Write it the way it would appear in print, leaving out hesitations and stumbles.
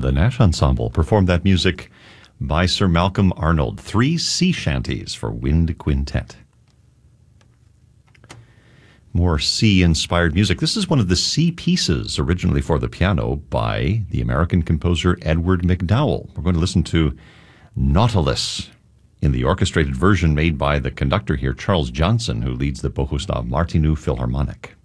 the Nash Ensemble performed that music by Sir Malcolm Arnold. 3 sea shanties for wind quintet. More sea-inspired music. This is one of the sea pieces originally for the piano by the American composer Edward MacDowell. We're going to listen to Nautilus in the orchestrated version made by the conductor here, Charles Johnson, who leads the Bohuslav Martinu Philharmonic.